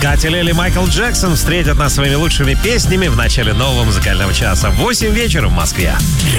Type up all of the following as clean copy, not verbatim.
Катя Лель и Майкл Джексон встретят нас своими лучшими песнями в начале нового музыкального часа. 8 вечера в Москве.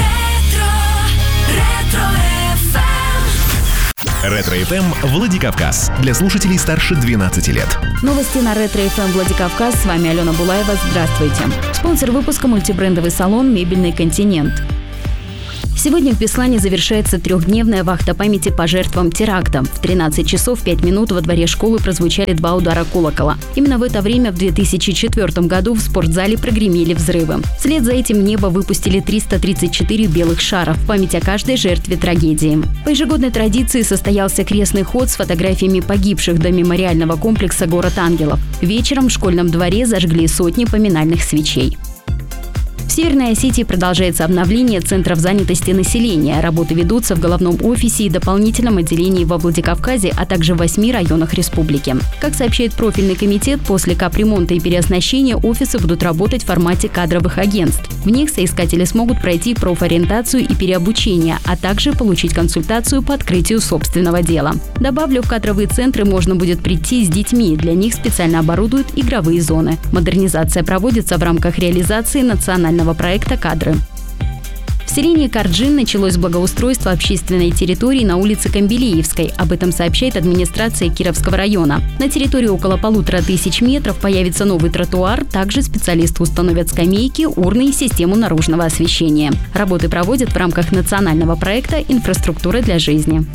Ретро-ФМ Владикавказ. Для слушателей старше 12 лет. Новости на Ретро-ФМ Владикавказ. С вами Алена Булаева. Здравствуйте. Спонсор выпуска — мультибрендовый салон «Мебельный континент». Сегодня в Беслане завершается 3-дневная вахта памяти по жертвам теракта. В 13 часов 5 минут во дворе школы прозвучали 2 удара колокола. Именно в это время в 2004 году в спортзале прогремели взрывы. Вслед за этим в небо выпустили 334 белых шаров в память о каждой жертве трагедии. По ежегодной традиции состоялся крестный ход с фотографиями погибших до мемориального комплекса «Город ангелов». Вечером в школьном дворе зажгли сотни поминальных свечей. В Северной Осетии продолжается обновление центров занятости населения. Работы ведутся в головном офисе и дополнительном отделении во Владикавказе, а также в 8 районах республики. Как сообщает профильный комитет, после капремонта и переоснащения офисы будут работать в формате кадровых агентств. В них соискатели смогут пройти профориентацию и переобучение, а также получить консультацию по открытию собственного дела. Добавлю, в кадровые центры можно будет прийти с детьми. Для них специально оборудуют игровые зоны. Модернизация проводится в рамках реализации национального проекта «Кадры». В селении Карджин началось благоустройство общественной территории на улице Камбелеевской. Об этом сообщает администрация Кировского района. На территории около 1500 метров появится новый тротуар. Также специалисты установят скамейки, урны и систему наружного освещения. Работы проводят в рамках национального проекта «Инфраструктура для жизни».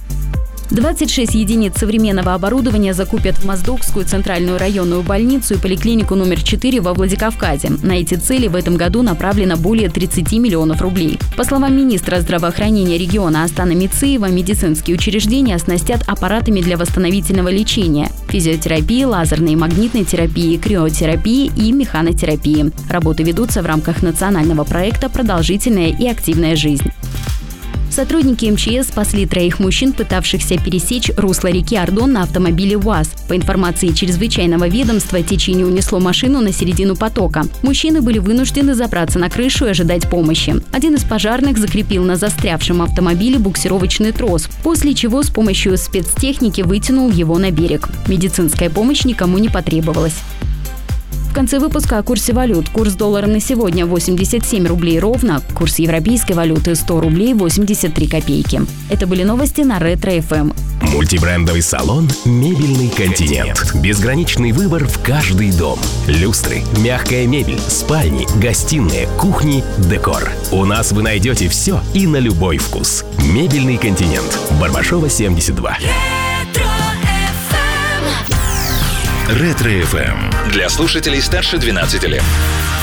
26 единиц современного оборудования закупят в Моздокскую центральную районную больницу и поликлинику номер 4 во Владикавказе. На эти цели в этом году направлено более 30 миллионов рублей. По словам министра здравоохранения региона Астана Мициева, медицинские учреждения оснастят аппаратами для восстановительного лечения, физиотерапии, лазерной и магнитной терапии, криотерапии и механотерапии. Работы ведутся в рамках национального проекта «Продолжительная и активная жизнь». Сотрудники МЧС спасли 3 мужчин, пытавшихся пересечь русло реки Ардон на автомобиле УАЗ. По информации чрезвычайного ведомства, течение унесло машину на середину потока. Мужчины были вынуждены забраться на крышу и ожидать помощи. Один из пожарных закрепил на застрявшем автомобиле буксировочный трос, после чего с помощью спецтехники вытянул его на берег. Медицинская помощь никому не потребовалась. В конце выпуска о курсе валют. Курс доллара на сегодня 87 рублей ровно. Курс европейской валюты 100 рублей 83 копейки. Это были новости на Ретро-ФМ. Мультибрендовый салон «Мебельный континент». Безграничный выбор в каждый дом. Люстры, мягкая мебель, спальни, гостиные, кухни, декор. У нас вы найдете все и на любой вкус. «Мебельный континент». Барбашова, 72. Ретро-ФМ. Для слушателей старше 12 лет.